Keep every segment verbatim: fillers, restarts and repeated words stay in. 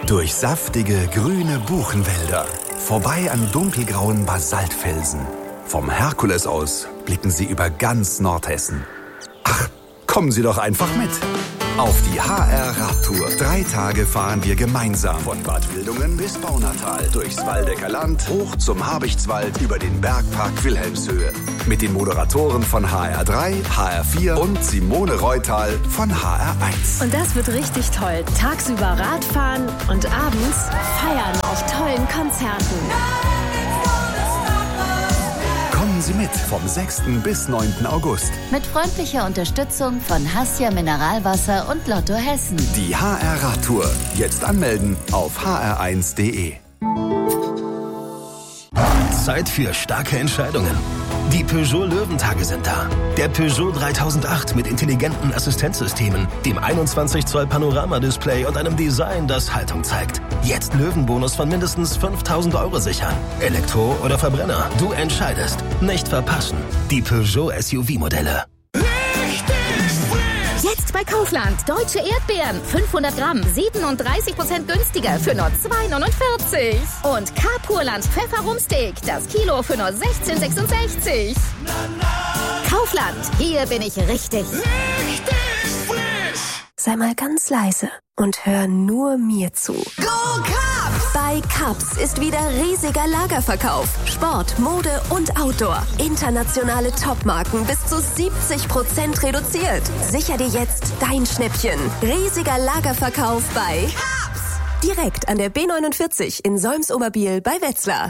Durch saftige, grüne Buchenwälder, vorbei an dunkelgrauen Basaltfelsen. Vom Herkules aus blicken Sie über ganz Nordhessen. Ach, kommen Sie doch einfach mit. Auf die H R-Radtour. Drei Tage fahren wir gemeinsam. Von Bad Wildungen bis Baunatal. Durchs Waldecker Land, hoch zum Habichtswald, über den Bergpark Wilhelmshöhe. Mit den Moderatoren von H R drei, H R vier und Simone Reutal von H R eins. Und das wird richtig toll. Tagsüber Radfahren und abends feiern auf tollen Konzerten. Kommen Sie mit vom sechsten bis neunten August. Mit freundlicher Unterstützung von Hassia Mineralwasser und Lotto Hessen. Die H R-Radtour. Jetzt anmelden auf h r eins punkt d e. Zeit für starke Entscheidungen. Die Peugeot Löwentage sind da. Der Peugeot dreitausendacht mit intelligenten Assistenzsystemen, dem einundzwanzig Zoll Panoramadisplay und einem Design, das Haltung zeigt. Jetzt Löwenbonus von mindestens fünftausend Euro sichern. Elektro oder Verbrenner, du entscheidest. Nicht verpassen. Die Peugeot S U V-Modelle. Jetzt bei Kaufland. Deutsche Erdbeeren. fünfhundert Gramm. siebenunddreißig Prozent günstiger für nur zwei neunundvierzig. Und Carpurland Pfefferrumsteak. Das Kilo für nur sechzehn sechsundsechzig. Kaufland. Hier bin ich richtig. Richtig frisch. Sei mal ganz leise und hör nur mir zu. Go Cups! Bei Cups ist wieder riesiger Lagerverkauf. Sport, Mode und Outdoor. Internationale Topmarken bis zu siebzig Prozent reduziert. Sicher dir jetzt dein Schnäppchen. Riesiger Lagerverkauf bei Cups! Direkt an der B neunundvierzig in Solms-Oberbiel bei Wetzlar.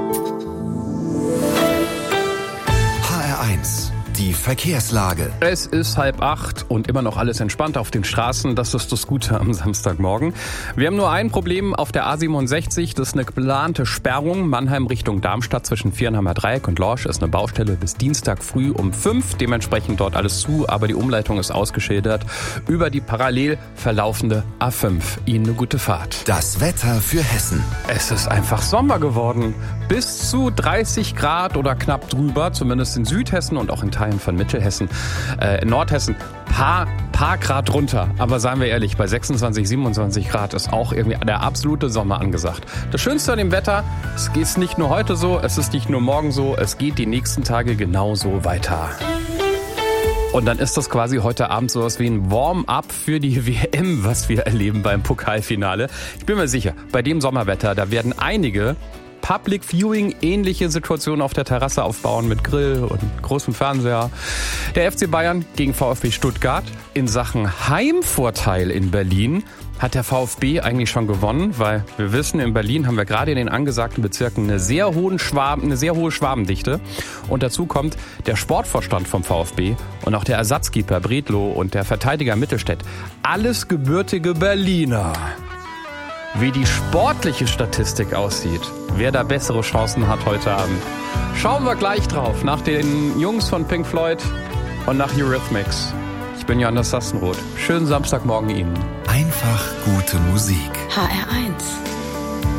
H R eins. Die Verkehrslage. Es ist halb acht und immer noch alles entspannt auf den Straßen. Das ist das Gute am Samstagmorgen. Wir haben nur ein Problem auf der A siebenundsechzig. Das ist eine geplante Sperrung. Mannheim Richtung Darmstadt zwischen Vierenheimer Dreieck und Lorsch ist eine Baustelle bis Dienstag früh um fünf. Dementsprechend dort alles zu, aber die Umleitung ist ausgeschildert über die parallel verlaufende A fünf. Ihnen eine gute Fahrt. Das Wetter für Hessen. Es ist einfach Sommer geworden. Bis zu dreißig Grad oder knapp drüber, zumindest in Südhessen und auch in Teilen von Mittelhessen. Äh, in Nordhessen paar, paar Grad runter. Aber seien wir ehrlich, bei sechsundzwanzig, siebenundzwanzig Grad ist auch irgendwie der absolute Sommer angesagt. Das Schönste an dem Wetter, es ist nicht nur heute so, es ist nicht nur morgen so, es geht die nächsten Tage genauso weiter. Und dann ist das quasi heute Abend sowas wie ein Warm-up für die W M, was wir erleben beim Pokalfinale. Ich bin mir sicher, bei dem Sommerwetter, da werden einige Public Viewing ähnliche Situationen auf der Terrasse aufbauen mit Grill und großem Fernseher. Der F C Bayern gegen VfB Stuttgart. In Sachen Heimvorteil in Berlin hat der VfB eigentlich schon gewonnen, weil wir wissen, in Berlin haben wir gerade in den angesagten Bezirken eine sehr hohe Schwaben, eine sehr hohe Schwabendichte. Und dazu kommt der Sportvorstand vom VfB und auch der Ersatzkeeper Bredlow und der Verteidiger Mittelstädt. Alles gebürtige Berliner. Wie die sportliche Statistik aussieht, wer da bessere Chancen hat heute Abend, schauen wir gleich drauf, nach den Jungs von Pink Floyd und nach Eurythmics. Ich bin Johannes Sassenroth. Schönen Samstagmorgen Ihnen. Einfach gute Musik. H R eins.